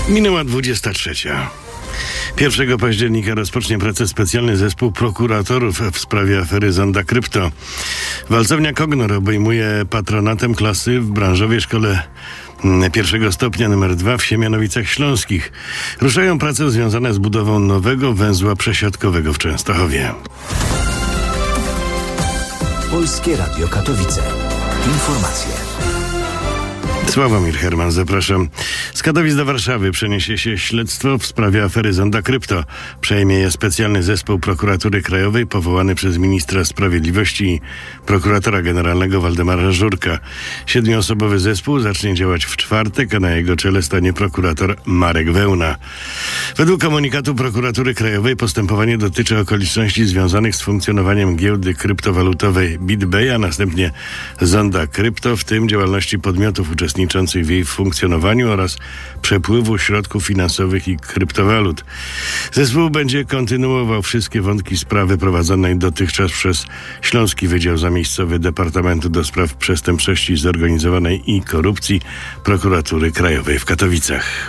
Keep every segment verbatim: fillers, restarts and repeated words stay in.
Minęła dwudziesta trzecia. pierwszego października rozpocznie pracę specjalny zespół prokuratorów w sprawie afery Zonda Krypto. Walcownia Kognor obejmuje patronatem klasy w branżowej szkole pierwszego stopnia numer dwa w Siemianowicach Śląskich. Ruszają prace związane z budową nowego węzła przesiadkowego w Częstochowie. Polskie Radio Katowice. Informacje. Sławomir Herman, zapraszam. Z Katowic do Warszawy przeniesie się śledztwo w sprawie afery Zonda Krypto. Przejmie je specjalny zespół Prokuratury Krajowej powołany przez ministra sprawiedliwości i prokuratora generalnego Waldemara Żurka. Siedmioosobowy zespół zacznie działać w czwartek, a na jego czele stanie prokurator Marek Wełna. Według komunikatu Prokuratury Krajowej postępowanie dotyczy okoliczności związanych z funkcjonowaniem giełdy kryptowalutowej BitBay, a następnie Zonda Krypto, w tym działalności podmiotów uczestniczących w jej funkcjonowaniu oraz przepływu środków finansowych i kryptowalut. Zespół będzie kontynuował wszystkie wątki sprawy prowadzonej dotychczas przez Śląski Wydział Zamiejscowy Departamentu do Spraw Przestępczości Zorganizowanej i Korupcji Prokuratury Krajowej w Katowicach.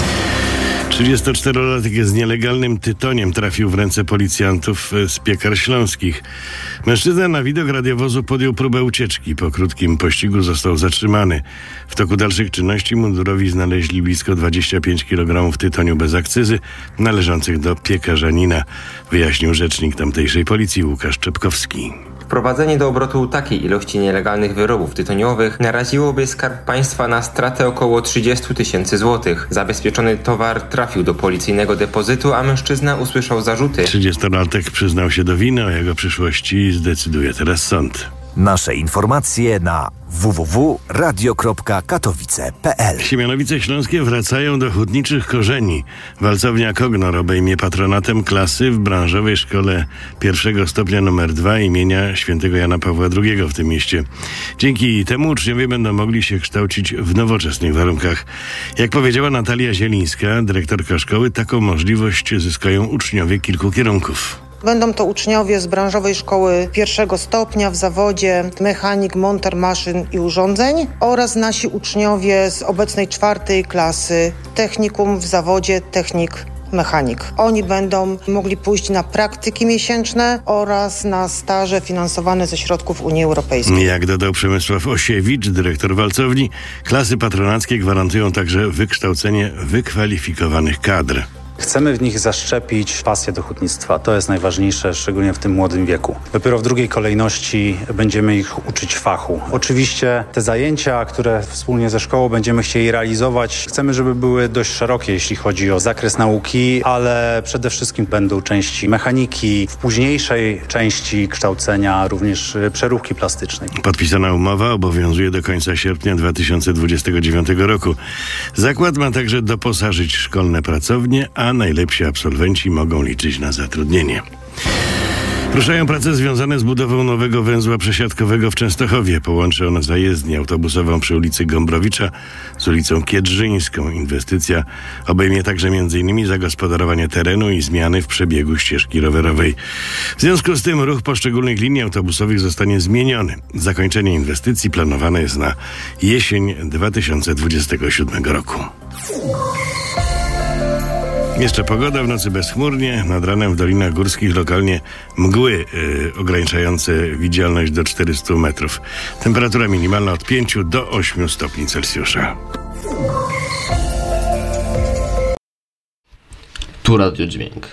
trzydziestoczterolatek z nielegalnym tytoniem trafił w ręce policjantów z Piekar Śląskich. Mężczyzna na widok radiowozu podjął próbę ucieczki. Po krótkim pościgu został zatrzymany. W toku dalszych czynności mundurowi znaleźli blisko dwadzieścia pięć kilogramów tytoniu bez akcyzy należących do piekarzanina, wyjaśnił rzecznik tamtejszej policji Łukasz Czepkowski. Wprowadzenie do obrotu takiej ilości nielegalnych wyrobów tytoniowych naraziłoby Skarb Państwa na stratę około trzydzieści tysięcy złotych. Zabezpieczony towar trafił do policyjnego depozytu, a mężczyzna usłyszał zarzuty. trzydziestolatek przyznał się do winy, o jego przyszłości zdecyduje teraz sąd. Nasze informacje na w w w kropka radio kropka katowice kropka p l. Siemianowice Śląskie wracają do hutniczych korzeni. Walcownia Kognor obejmie patronatem klasy w branżowej szkole pierwszego stopnia numer dwa imienia świętego Jana Pawła drugiego w tym mieście. Dzięki temu uczniowie będą mogli się kształcić w nowoczesnych warunkach. Jak powiedziała Natalia Zielińska, dyrektorka szkoły, taką możliwość zyskają uczniowie kilku kierunków. Będą to uczniowie z branżowej szkoły pierwszego stopnia w zawodzie mechanik, monter maszyn i urządzeń oraz nasi uczniowie z obecnej czwartej klasy technikum w zawodzie technik mechanik. Oni będą mogli pójść na praktyki miesięczne oraz na staże finansowane ze środków Unii Europejskiej. Jak dodał Przemysław Osiewicz, dyrektor walcowni, klasy patronackie gwarantują także wykształcenie wykwalifikowanych kadr. Chcemy w nich zaszczepić pasję do hutnictwa. To jest najważniejsze, szczególnie w tym młodym wieku. Dopiero w drugiej kolejności będziemy ich uczyć fachu. Oczywiście te zajęcia, które wspólnie ze szkołą będziemy chcieli realizować, chcemy, żeby były dość szerokie, jeśli chodzi o zakres nauki, ale przede wszystkim będą części mechaniki, w późniejszej części kształcenia również przeróbki plastycznej. Podpisana umowa obowiązuje do końca sierpnia dwa tysiące dwudziestego dziewiątego roku. Zakład ma także doposażyć szkolne pracownie, a najlepsi absolwenci mogą liczyć na zatrudnienie. Ruszają prace związane z budową nowego węzła przesiadkowego w Częstochowie. Połączy ono zajezdnię autobusową przy ulicy Gombrowicza z ulicą Kiedrzyńską. Inwestycja obejmie także między innymi zagospodarowanie terenu i zmiany w przebiegu ścieżki rowerowej. W związku z tym ruch poszczególnych linii autobusowych zostanie zmieniony. Zakończenie inwestycji planowane jest na jesień dwa tysiące dwudziestego siódmego roku. Jeszcze pogoda, w nocy bezchmurnie, nad ranem w Dolinach Górskich lokalnie mgły yy, ograniczające widzialność do czterystu metrów. Temperatura minimalna od pięciu do ośmiu stopni Celsjusza. Tu Radio Dźwięk.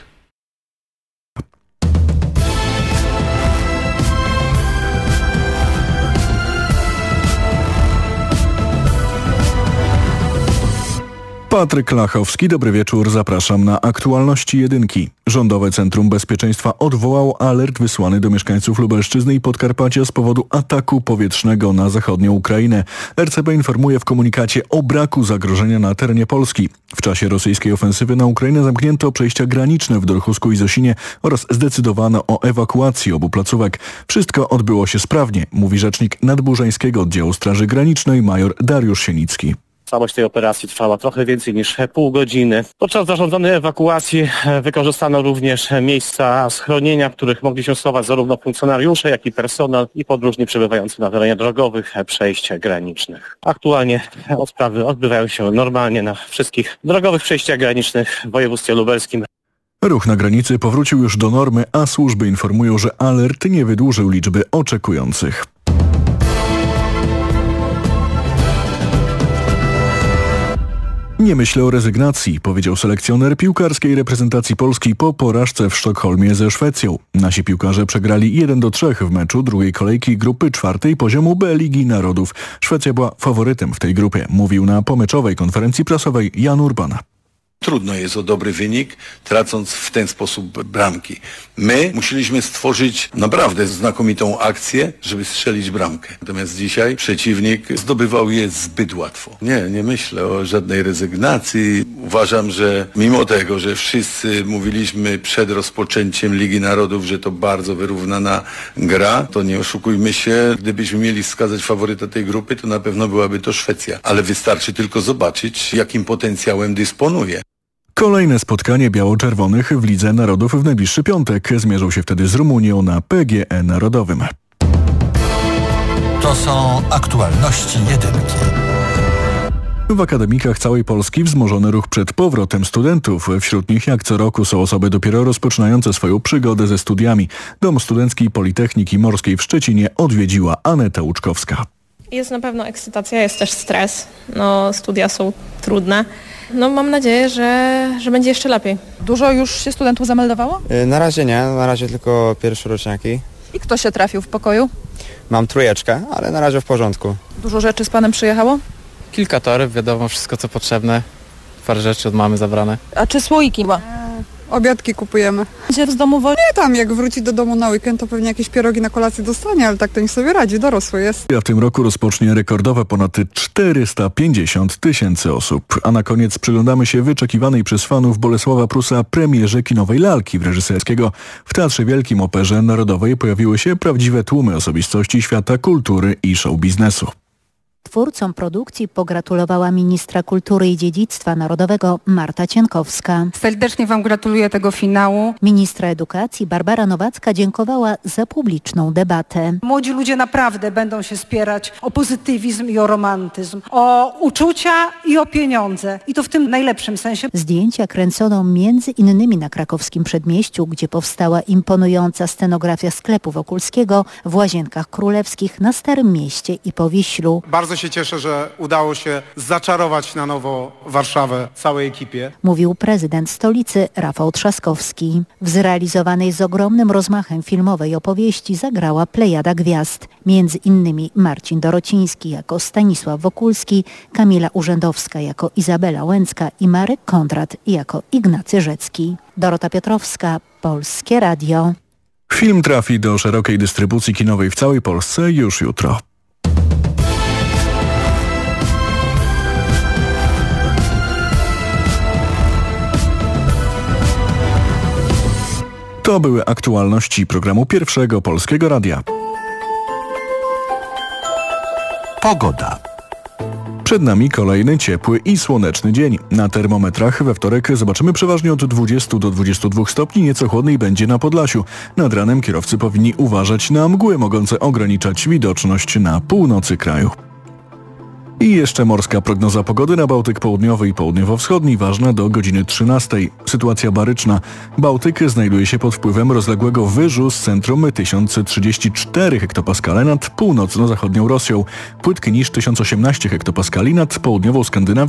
Patryk Lachowski, dobry wieczór, zapraszam na aktualności jedynki. Rządowe Centrum Bezpieczeństwa odwołało alert wysłany do mieszkańców Lubelszczyzny i Podkarpacia z powodu ataku powietrznego na zachodnią Ukrainę. R C B informuje w komunikacie o braku zagrożenia na terenie Polski. W czasie rosyjskiej ofensywy na Ukrainę zamknięto przejścia graniczne w Dorchusku i Zosinie oraz zdecydowano o ewakuacji obu placówek. Wszystko odbyło się sprawnie, mówi rzecznik Nadburzańskiego Oddziału Straży Granicznej major Dariusz Sienicki. Całość tej operacji trwała trochę więcej niż pół godziny. Podczas zarządzonej ewakuacji wykorzystano również miejsca schronienia, w których mogli się schować zarówno funkcjonariusze, jak i personel i podróżni przebywający na terenie drogowych przejść granicznych. Aktualnie odprawy odbywają się normalnie na wszystkich drogowych przejściach granicznych w województwie lubelskim. Ruch na granicy powrócił już do normy, a służby informują, że alert nie wydłużył liczby oczekujących. Nie myślę o rezygnacji, powiedział selekcjoner piłkarskiej reprezentacji Polski po porażce w Sztokholmie ze Szwecją. Nasi piłkarze przegrali jeden do trzech w meczu drugiej kolejki grupy czwartej poziomu B Ligi Narodów. Szwecja była faworytem w tej grupie, mówił na pomeczowej konferencji prasowej Jan Urban. Trudno jest o dobry wynik, tracąc w ten sposób bramki. My musieliśmy stworzyć naprawdę znakomitą akcję, żeby strzelić bramkę. Natomiast dzisiaj przeciwnik zdobywał je zbyt łatwo. Nie, nie myślę o żadnej rezygnacji. Uważam, że mimo tego, że wszyscy mówiliśmy przed rozpoczęciem Ligi Narodów, że to bardzo wyrównana gra, to nie oszukujmy się, gdybyśmy mieli wskazać faworyta tej grupy, to na pewno byłaby to Szwecja. Ale wystarczy tylko zobaczyć, jakim potencjałem dysponuje. Kolejne spotkanie biało-czerwonych w Lidze Narodów w najbliższy piątek. Zmierzą się wtedy z Rumunią na P G E Narodowym. To są aktualności jedynki. W akademikach całej Polski wzmożony ruch przed powrotem studentów. Wśród nich jak co roku są osoby dopiero rozpoczynające swoją przygodę ze studiami. Dom Studencki Politechniki Morskiej w Szczecinie odwiedziła Aneta Łuczkowska. Jest na pewno ekscytacja, jest też stres. No, studia są trudne. No mam nadzieję, że, że będzie jeszcze lepiej. Dużo już się studentów zameldowało? Na razie nie, na razie tylko pierwszoroczniaki. I kto się trafił w pokoju? Mam trójeczkę, ale na razie w porządku. Dużo rzeczy z panem przyjechało? Kilka toreb, wiadomo, wszystko co potrzebne. Parę rzeczy od mamy zabrane. A czy słoiki ma? Obiadki kupujemy. Będzie z domu wolny? Nie tam, jak wróci do domu na weekend, to pewnie jakieś pierogi na kolację dostanie, ale tak to niech sobie radzi, dorosły jest. A w tym roku rozpocznie rekordowe ponad czterysta pięćdziesiąt tysięcy osób. A na koniec przyglądamy się wyczekiwanej przez fanów Bolesława Prusa premierze kinowej lalki reżyserskiego. W Teatrze Wielkim Operze Narodowej pojawiły się prawdziwe tłumy osobistości świata kultury i show biznesu. Twórcom produkcji pogratulowała ministra kultury i dziedzictwa narodowego Marta Cienkowska. Serdecznie Wam gratuluję tego finału. Ministra edukacji Barbara Nowacka dziękowała za publiczną debatę. Młodzi ludzie naprawdę będą się spierać o pozytywizm i o romantyzm, o uczucia i o pieniądze. I to w tym najlepszym sensie. Zdjęcia kręcono między innymi na krakowskim Przedmieściu, gdzie powstała imponująca scenografia sklepu Wokulskiego, w Łazienkach Królewskich, na Starym Mieście i Powiślu. Bardzo się cieszę, że udało się zaczarować na nowo Warszawę całej ekipie. Mówił prezydent stolicy Rafał Trzaskowski. W zrealizowanej z ogromnym rozmachem filmowej opowieści zagrała plejada gwiazd. Między innymi Marcin Dorociński jako Stanisław Wokulski, Kamila Urzędowska jako Izabela Łęcka i Marek Kondrat jako Ignacy Rzecki. Dorota Piotrowska, Polskie Radio. Film trafi do szerokiej dystrybucji kinowej w całej Polsce już jutro. To były aktualności programu Pierwszego Polskiego Radia. Pogoda. Przed nami kolejny ciepły i słoneczny dzień. Na termometrach we wtorek zobaczymy przeważnie od dwudziestu do dwudziestu dwóch stopni, nieco chłodniej będzie na Podlasiu. Nad ranem kierowcy powinni uważać na mgły mogące ograniczać widoczność na północy kraju. I jeszcze morska prognoza pogody na Bałtyk Południowy i Południowo-Wschodni, ważna do godziny trzynastej. Sytuacja baryczna. Bałtyk znajduje się pod wpływem rozległego wyżu z centrum tysiąc trzydzieści cztery hektopaskale nad północno-zachodnią Rosją, płytki niż tysiąc osiemnaście hektopaskali nad południową Skandynawią